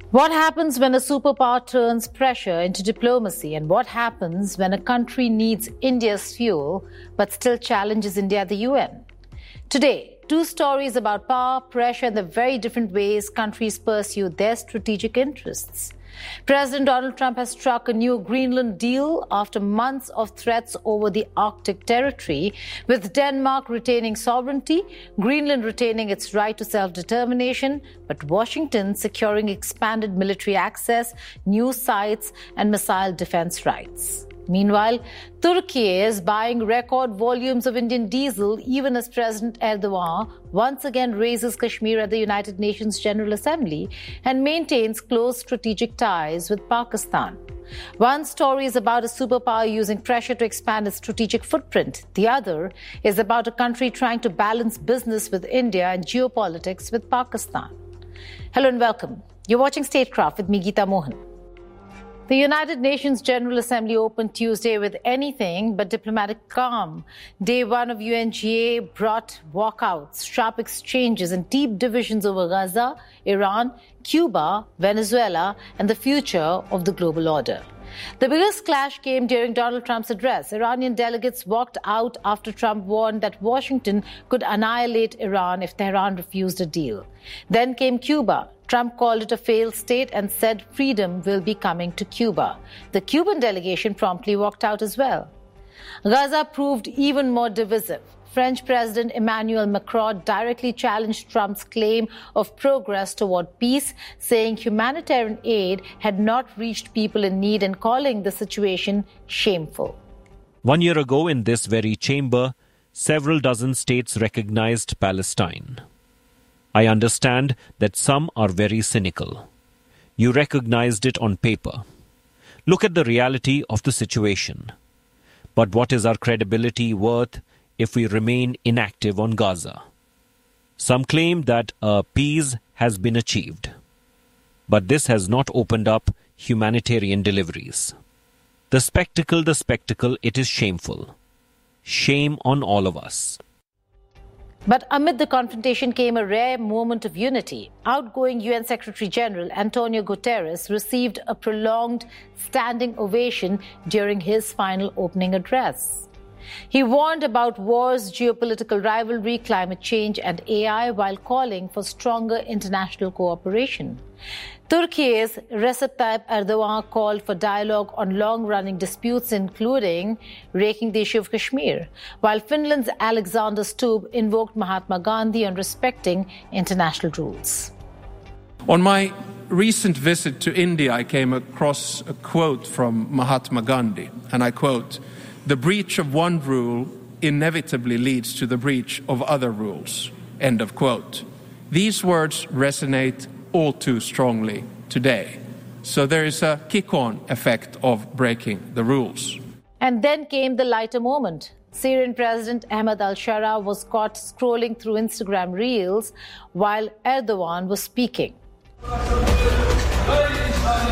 What happens when a superpower turns pressure into diplomacy? And what happens when a country needs India's fuel but still challenges India at the UN? Today, two stories about power, pressure, and the very different ways countries pursue their strategic interests. President Donald Trump has struck a new Greenland deal after months of threats over the Arctic territory, with Denmark retaining sovereignty, Greenland retaining its right to self-determination, but Washington securing expanded military access, new sites, and missile defense rights. Meanwhile, Turkey is buying record volumes of Indian diesel even as President Erdogan once again raises Kashmir at the United Nations General Assembly and maintains close strategic ties with Pakistan. One story is about a superpower using pressure to expand its strategic footprint. The other is about a country trying to balance business with India and geopolitics with Pakistan. Hello and welcome. You're watching Statecraft with me, Geeta Mohan. The United Nations General Assembly opened Tuesday with anything but diplomatic calm. Day one of UNGA brought walkouts, sharp exchanges, and deep divisions over Gaza, Iran, Cuba, Venezuela, and the future of the global order. The biggest clash came during Donald Trump's address. Iranian delegates walked out after Trump warned that Washington could annihilate Iran if Tehran refused a deal. Then came Cuba. Trump called it a failed state and said freedom will be coming to Cuba. The Cuban delegation promptly walked out as well. Gaza proved even more divisive. French President Emmanuel Macron directly challenged Trump's claim of progress toward peace, saying humanitarian aid had not reached people in need and calling the situation shameful. 1 year ago in this very chamber, several dozen states recognized Palestine. I understand that some are very cynical. You recognized it on paper. Look at the reality of the situation. But what is our credibility worth if we remain inactive on Gaza? Some claim that peace has been achieved. But this has not opened up humanitarian deliveries. The spectacle, it is shameful. Shame on all of us. But amid the confrontation came a rare moment of unity. Outgoing UN Secretary General Antonio Guterres received a prolonged standing ovation during his final opening address. He warned about wars, geopolitical rivalry, climate change, and AI while calling for stronger international cooperation. Turkey's Recep Tayyip Erdogan called for dialogue on long-running disputes, including raking the issue of Kashmir, while Finland's Alexander Stubb invoked Mahatma Gandhi on respecting international rules. On my recent visit to India, I came across a quote from Mahatma Gandhi, and I quote, "The breach of one rule inevitably leads to the breach of other rules," end of quote. These words resonate all too strongly today. So there is a kick-on effect of breaking the rules. And then came the lighter moment. Syrian President Ahmed al-Shara was caught scrolling through Instagram Reels while Erdogan was speaking.